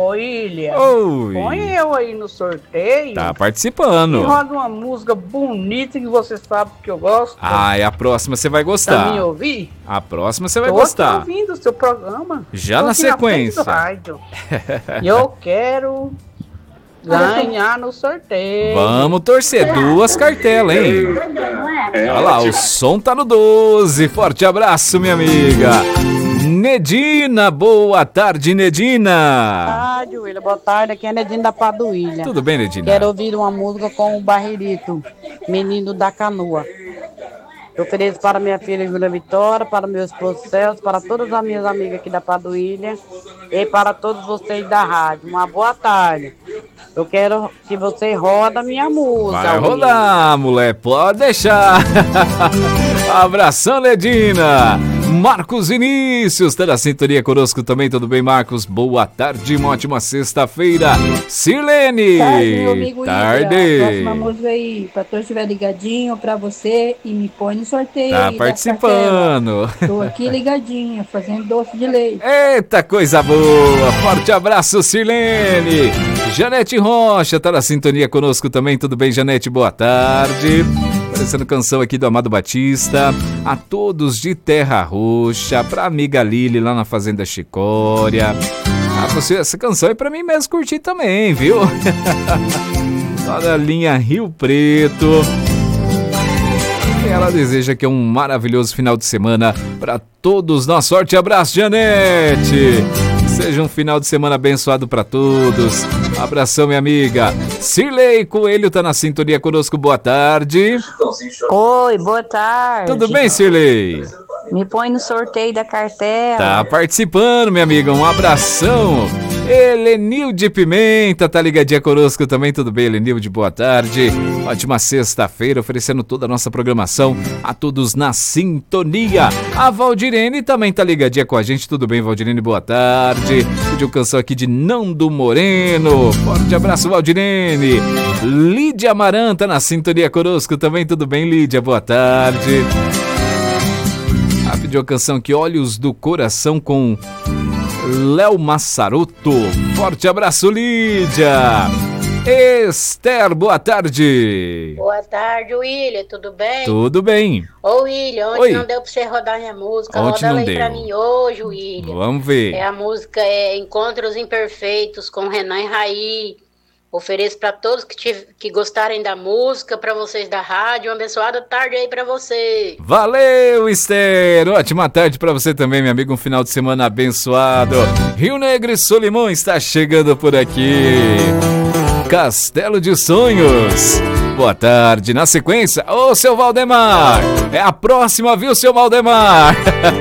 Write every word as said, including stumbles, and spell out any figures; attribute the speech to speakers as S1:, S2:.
S1: Ô, Ilha.
S2: Oi.
S1: Põe eu aí no sorteio.
S2: Tá participando.
S1: E roda uma música bonita que você sabe que eu gosto.
S2: Ah, e a próxima você vai gostar.
S1: Pra mim ouvir?
S2: A próxima você vai
S1: Tô
S2: gostar.
S1: Tô ouvindo o seu programa.
S2: Já
S1: Tô
S2: na
S1: aqui na
S2: sequência.
S1: frente do rádio. E eu quero ganhar no sorteio.
S2: Vamos torcer duas cartelas, hein? Olha lá, o som tá no doze. Forte abraço, minha amiga. Nedina, boa tarde, Nedina.
S1: Boa tarde, William. Boa tarde, aqui é Nedina da Paduília.
S2: Tudo bem, Nedina?
S1: Quero ouvir uma música com o Barrerito, Menino da Canoa. Eu ofereço para minha filha Júlia Vitória, para meu esposo Celso, para todas as minhas amigas aqui da Paduília e para todos vocês da rádio. Uma boa tarde. Eu quero que você roda a minha música.
S2: Vai rodar, mulher, pode deixar. Abração, Nedina. Marcos Vinícius, tá na sintonia conosco também, tudo bem, Marcos? Boa tarde, uma ótima sexta-feira. Sirlene,
S3: tarde, meu amigo
S2: tarde.
S3: Ilha. Próxima música aí, pra todos estiver ligadinho, pra você, e me põe no sorteio.
S2: Tá
S3: aí
S2: participando.
S3: Tô aqui ligadinha, fazendo doce de leite.
S2: Eita, coisa boa. Forte abraço, Sirlene. Janete Rocha, tá na sintonia conosco também, tudo bem, Janete? Boa tarde. Aparecendo canção aqui do Amado Batista. A todos de Terra Roxa, pra amiga Lili lá na Fazenda Chicória. Ah, você, essa canção é pra mim mesmo curtir também, viu? Lá da linha Rio Preto. E ela deseja que é um maravilhoso final de semana pra todos nós. Sorte e abraço, Janete. Seja um final de semana abençoado pra todos. Abração, minha amiga. Cirlei Coelho tá na sintonia conosco. Boa tarde.
S4: Oi, boa tarde.
S2: Tudo bem, Cirlei?
S4: Me põe no sorteio da cartela.
S2: Tá participando, minha amiga. Um abração. Helenilde Pimenta tá ligadinha conosco também. Tudo bem, Helenilde? Boa tarde. Ótima sexta-feira, oferecendo toda a nossa programação a todos na sintonia. A Valdirene também tá ligadinha com a gente. Tudo bem, Valdirene? Boa tarde. Pediu canção aqui de Nando Moreno. Forte abraço, Valdirene. Lídia Amaranta na sintonia conosco também. Tudo bem, Lídia? Boa tarde. Ah, pediu a canção aqui, Olhos do Coração, com Léo Massaroto. Forte abraço, Lídia. Esther, boa tarde.
S5: Boa tarde, William, tudo bem?
S2: Tudo bem.
S5: Ô, William, ontem
S2: Oi.
S5: não deu pra você rodar minha música.
S2: Ontem
S5: Roda ela
S2: não
S5: aí
S2: deu.
S5: pra mim hoje, William.
S2: Vamos ver.
S5: É a música é Encontros Imperfeitos, com Renan e Raí. Ofereço pra todos que, tiv- que gostarem da música, pra vocês da rádio. Uma abençoada tarde aí pra você.
S2: Valeu, Esther. Ótima tarde pra você também, meu amigo. Um final de semana abençoado. Rio Negro e Solimões está chegando por aqui. Castelo de Sonhos. Boa tarde. Na sequência, ô, seu Valdemar. É a próxima, viu, seu Valdemar?